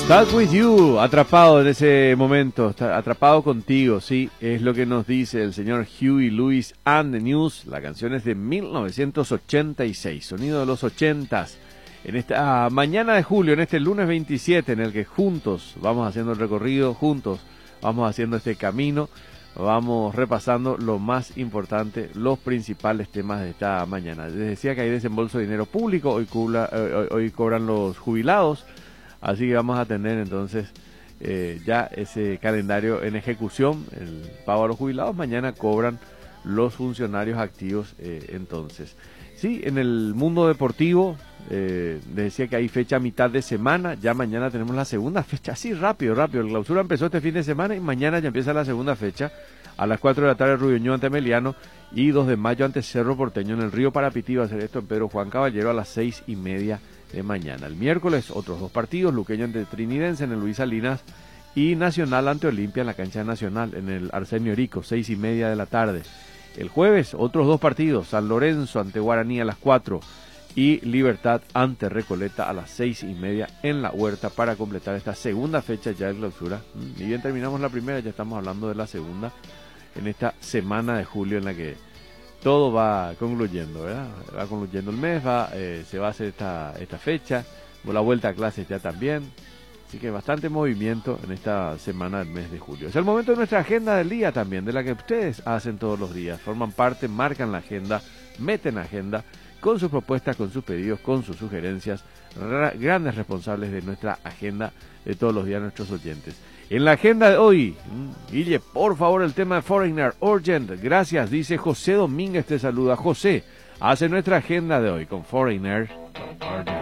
Stuck with you, atrapado en ese momento, atrapado contigo, sí, es lo que nos dice el señor Huey Lewis and the News. La canción es de 1986, sonido de los 80s. En esta mañana de julio, en este lunes 27, en el que juntos vamos haciendo el recorrido, juntos vamos haciendo este camino, vamos repasando lo más importante, los principales temas de esta mañana. Les decía que hay desembolso de dinero público, hoy cobran los jubilados. Así que vamos a tener entonces ya ese calendario en ejecución, el pago a los jubilados. Mañana cobran los funcionarios activos entonces. Sí, en el mundo deportivo, les decía que hay fecha a mitad de semana, ya mañana tenemos la segunda fecha, así rápido. El clausura empezó este fin de semana y mañana ya empieza la segunda fecha. A las 4 de la tarde Rubio Ñu ante Meliano y 2 de mayo ante Cerro Porteño en el Río Parapití. Va a ser esto en Pedro Juan Caballero a las 6:30 de mañana. El miércoles otros dos partidos, Luqueño ante Trinidense en el Luis Salinas y Nacional ante Olimpia en la cancha Nacional en el Arsenio Rico, 6:30 de la tarde. El jueves otros dos partidos, San Lorenzo ante Guaraní a las 4 y Libertad ante Recoleta a las 6:30 en la Huerta para completar esta segunda fecha ya de clausura. Y bien terminamos la primera, ya estamos hablando de la segunda en esta semana de julio en la que todo va concluyendo, ¿verdad? Va concluyendo el mes, se va a hacer esta fecha, la vuelta a clases ya también, así que bastante movimiento en esta semana del mes de julio. Es el momento de nuestra agenda del día también, de la que ustedes hacen todos los días, forman parte, marcan la agenda, meten agenda, con sus propuestas, con sus pedidos, con sus sugerencias, grandes responsables de nuestra agenda de todos los días, nuestros oyentes. En la agenda de hoy, Guille, por favor, el tema de Foreigner, Urgent, gracias, dice José Domínguez, te saluda. José, hace nuestra agenda de hoy con Foreigner, Urgent.